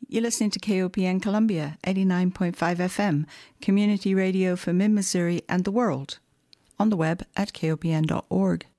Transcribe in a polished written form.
You're listening to KOPN Columbia, 89.5 FM, community radio for Mid-Missouri and the world. On the web at kopn.org.